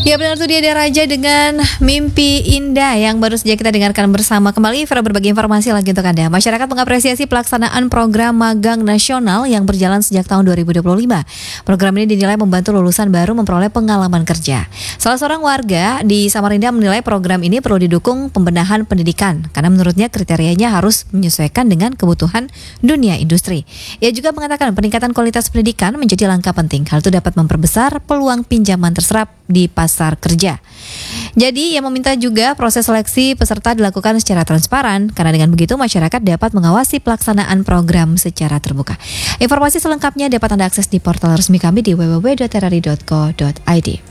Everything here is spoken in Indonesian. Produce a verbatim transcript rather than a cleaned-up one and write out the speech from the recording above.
Ya benar tuh dia ada Raja dengan Mimpi Indah yang baru saja kita dengarkan bersama. Kembali Vera berbagi informasi lagi untuk Anda. Masyarakat mengapresiasi pelaksanaan program magang nasional yang berjalan sejak tahun dua ribu dua puluh lima. Program ini dinilai membantu lulusan baru memperoleh pengalaman kerja. Salah seorang warga di Samarinda menilai program ini perlu didukung pembenahan pendidikan karena menurutnya kriterianya harus menyesuaikan dengan kebutuhan dunia industri. Ia juga mengatakan peningkatan kualitas pendidikan menjadi langkah penting. Hal itu dapat memperbesar peluang pinjaman terserap di pasar kerja. Jadi ia meminta juga proses seleksi peserta dilakukan secara transparan karena dengan begitu masyarakat dapat mengawasi pelaksanaan program secara terbuka. Informasi selengkapnya dapat Anda akses di portal resmi kami di w w w titik r r i titik co titik i d.